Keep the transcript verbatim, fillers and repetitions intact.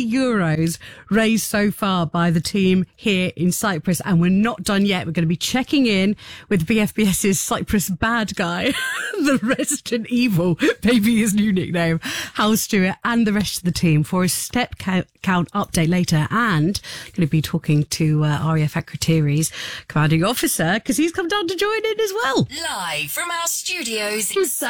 euros raised so far by the team here in Cyprus. And we're not done yet. We're going to be checking in with B F B S's Cyprus bad guy, the Resident Evil, maybe his new nickname, Hal Stewart, and the rest of the team for a step count, count update later. And going to be talking to uh, R A F Akrotiri's commanding officer, because he's come down to join in as well. Live from our studios in